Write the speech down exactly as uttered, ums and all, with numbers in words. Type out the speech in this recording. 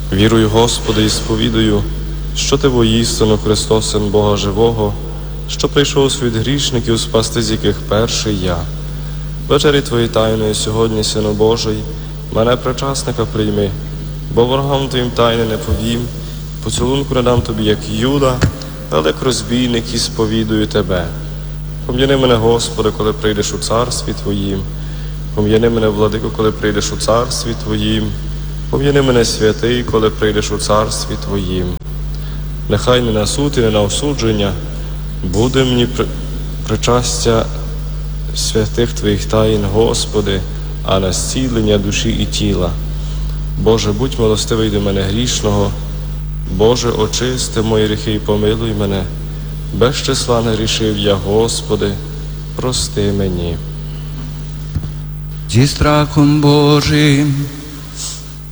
Вірую, Господи, і сповідую, що Ти воістину Христос, Син Бога Живого, що прийшов у світ грішників спасти, з яких перший я. Вечері Твої тайної сьогодні, Сину Божий, мене причасника прийми, бо ворогам Твоїм тайни не повім, поцілунку не дам Тобі, як Юда, але як розбійник і сповідую Тебе. Пом'яни мене, Господи, коли прийдеш у царстві Твоїм, пом'яни мене, Владико, коли прийдеш у царстві Твоїм, пом'яни мене, святий, коли прийдеш у царстві Твоїм. Нехай не на суд і не на осудження буде мені причастя святих Твоїх таїн, Господи, а на зцілення душі і тіла. Боже, будь милостивий до мене грішного, Боже, очисти мої гріхи і помилуй мене. Без числа не грішив я, Господи, прости мені. Зі страхом Божим